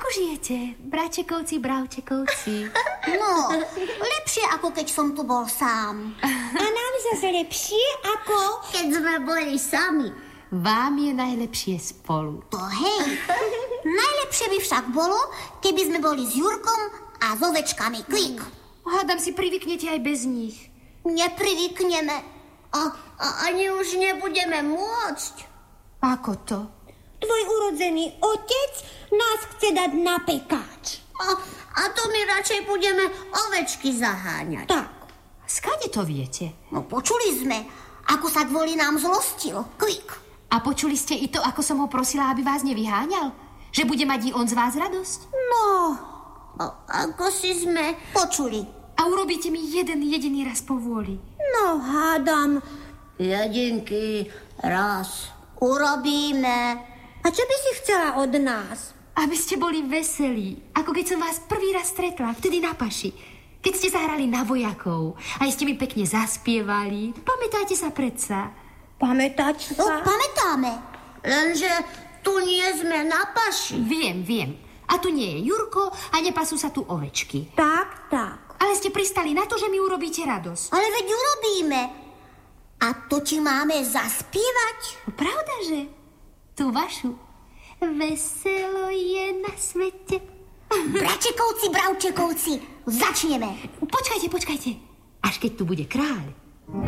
žijete, bračekovci, bravčekovci? No, lepšie ako keď som tu bol sám. A nám zase lepšie ako... Keď sme boli sami. Vám je najlepšie spolu. To hej. Najlepšie by však bolo, keby sme boli s Jurkom a s ovečkami. Klik. Hádam si privyknete aj bez nich. Neprivykneme. A ani už nebudeme môcť. Ako to? Tvoj urodzený otec nás chce dať na pekáč. A to my radšej budeme ovečky zaháňať. Tak. Skade to viete? No počuli sme, ako sa kvôli nám zlostil. Klik. A počuli ste i to, ako som ho prosila, aby vás nevyháňal? Že bude mať i on z vás radosť? No, ako si sme počuli. A urobíte mi jeden jediný raz po vôli. No, hádam. Jedinky raz urobíme. A čo by si chcela od nás? Aby ste boli veselí, ako keď som vás prvý raz stretla, vtedy na paši. Keď ste zahrali na vojakov, aj ste mi pekne zaspievali. Pamätáte sa predsa? Pamätať sa? Pamätáme. Lenže tu nie sme na paši. Viem. A tu nie je Jurko a nepasú sa tu ovečky. Tak. Ale ste pristali na to, že mi urobíte radosť. Ale veď urobíme. A to ti máme zaspievať? Pravda, že? Tú vašu. Veselo je na svete. Bračekovci, bravčekovci, začneme. Počkajte. Až keď tu bude kráľ.